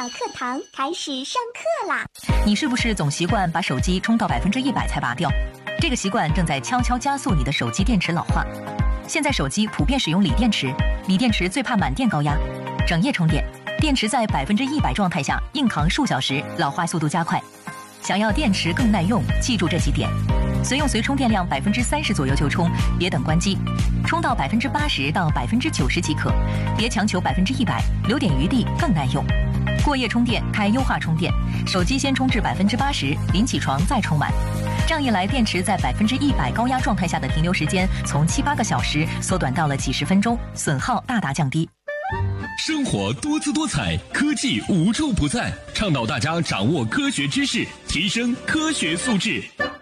小课堂开始上课啦！ 你是不是总习惯把手机充到100%才拔掉？这个习惯正在悄悄加速你的手机电池老化。现在手机普遍使用锂电池，锂电池最怕满电高压，整夜充电，电池在100%状态下硬扛数小时，老化速度加快。想要电池更耐用，记住这几点：随用随充电量30%左右就充，别等关机，充到80%到90%即可，别强求100%，留点余地更耐用。过夜充电，开优化充电，手机先充至80%，临起床再充满。这样一来，电池在100%高压状态下的停留时间从7、8个小时缩短到了几十分钟，损耗大大降低。 生活多姿多彩，科技无处不在，倡导大家掌握科学知识，提升科学素质。